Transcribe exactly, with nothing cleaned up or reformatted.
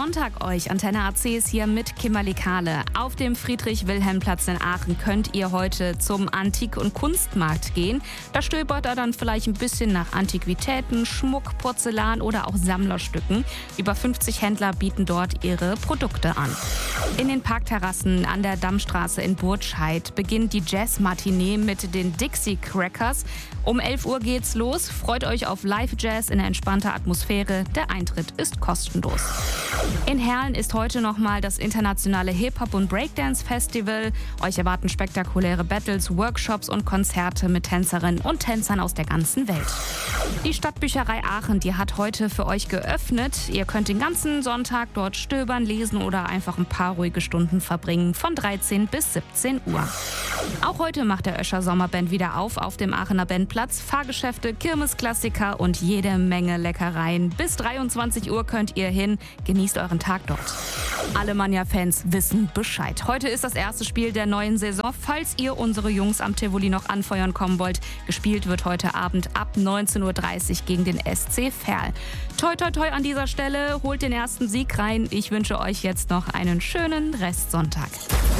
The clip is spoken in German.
Sonntag euch. Antenne A C ist hier mit Kimberly Kahle. Auf dem Friedrich-Wilhelm-Platz in Aachen könnt ihr heute zum Antik- und Kunstmarkt gehen. Da stöbert er dann vielleicht ein bisschen nach Antiquitäten, Schmuck, Porzellan oder auch Sammlerstücken. Über fünfzig Händler bieten dort ihre Produkte an. In den Parkterrassen an der Dammstraße in Burtscheid beginnt die Jazz-Matinee mit den Dixie Crackers. Um elf Uhr geht's los. Freut euch auf Live-Jazz in entspannter Atmosphäre. Der Eintritt ist kostenlos. In Herlen ist heute nochmal das internationale Hip-Hop- und Breakdance-Festival. Euch erwarten spektakuläre Battles, Workshops und Konzerte mit Tänzerinnen und Tänzern aus der ganzen Welt. Die Stadtbücherei Aachen, die hat heute für euch geöffnet. Ihr könnt den ganzen Sonntag dort stöbern, lesen oder einfach ein paar ruhige Stunden verbringen von dreizehn bis siebzehn Uhr. Auch heute macht der Öscher Sommerband wieder auf auf dem Aachener Bandplatz. Fahrgeschäfte, Kirmesklassiker und jede Menge Leckereien. Bis dreiundzwanzig Uhr könnt ihr hin. Genießt euren Tag dort. Alemannia-Fans wissen Bescheid. Heute ist das erste Spiel der neuen Saison. Falls ihr unsere Jungs am Tivoli noch anfeuern kommen wollt, gespielt wird heute Abend ab neunzehn Uhr dreißig gegen den S C Verl. Toi, toi, toi an dieser Stelle. Holt den ersten Sieg rein. Ich wünsche euch jetzt noch einen schönen Restsonntag.